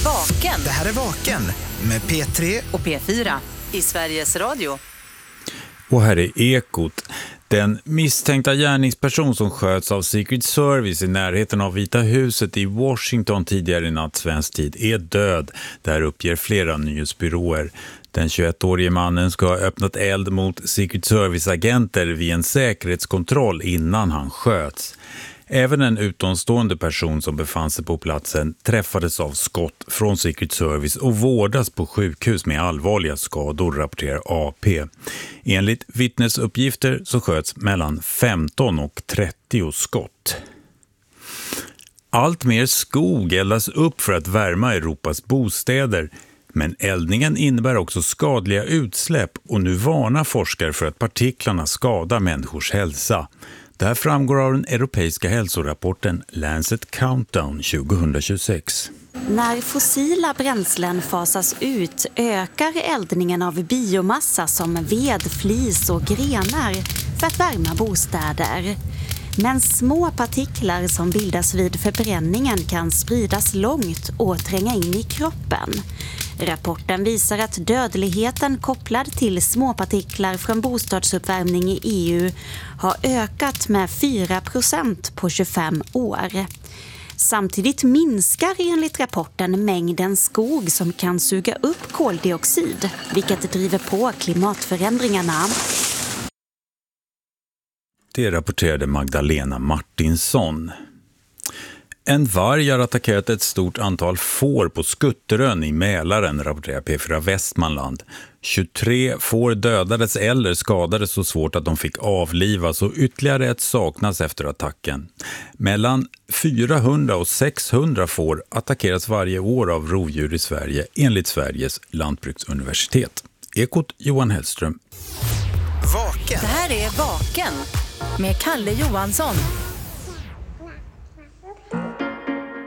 Vaken. Det här är Vaken med P3 och P4 i Sveriges Radio. Och här är Ekot. Den misstänkta gärningsperson som sköts av Secret Service i närheten av Vita huset i Washington tidigare i natt svensk tid är död. Där uppger flera nyhetsbyråer. Den 21-årige mannen ska ha öppnat eld mot Secret Service-agenter vid en säkerhetskontroll innan han sköts. Även en utomstående person som befann sig på platsen träffades av skott från Secret Service och vårdas på sjukhus med allvarliga skador, rapporterar AP. Enligt vittnesuppgifter så sköts mellan 15 och 30 skott. Allt mer skog eldas upp för att värma Europas bostäder. Men eldningen innebär också skadliga utsläpp och nu varnar forskare för att partiklarna skadar människors hälsa. Det här framgår av den europeiska hälsorapporten Lancet Countdown 2026. När fossila bränslen fasas ut ökar eldningen av biomassa som ved, flis och grenar för att värma bostäder. Men små partiklar som bildas vid förbränningen kan spridas långt och tränga in i kroppen. Rapporten visar att dödligheten kopplad till småpartiklar från bostadsuppvärmning i EU har ökat med 4% på 25 år. Samtidigt minskar enligt rapporten mängden skog som kan suga upp koldioxid, vilket driver på klimatförändringarna. Det rapporterade Magdalena Martinsson. En varg har attackerat ett stort antal får på Skutterön i Mälaren, rapporterar P4 Västmanland. 23 får dödades eller skadades så svårt att de fick avlivas och ytterligare ett saknas efter attacken. Mellan 400 och 600 får attackeras varje år av rovdjur i Sverige enligt Sveriges lantbruksuniversitet. Ekot Johan Hellström. Vaken. Det här är Vaken med Kalle Johansson.